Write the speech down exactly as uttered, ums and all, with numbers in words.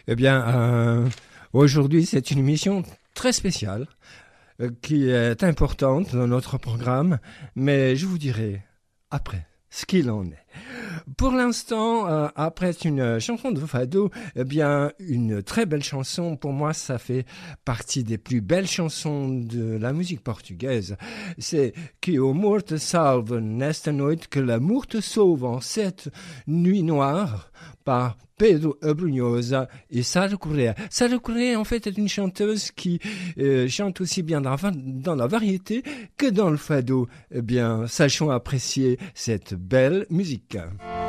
Eh bien, euh, aujourd'hui, c'est une émission très spéciale euh, qui est importante dans notre programme, mais je vous dirai après ce qu'il en est. Pour l'instant, euh, après une chanson de Fado, eh bien, une très belle chanson. Pour moi, ça fait partie des plus belles chansons de la musique portugaise. C'est « Que o amor te salve nesta noite, que l'amour te sauve en cette nuit noire » par Pedro Abrunhosa et Sara Correa. Sara Correa, en fait, est une chanteuse qui euh, chante aussi bien dans la, dans la variété que dans le fado. Eh bien, sachons apprécier cette belle musique.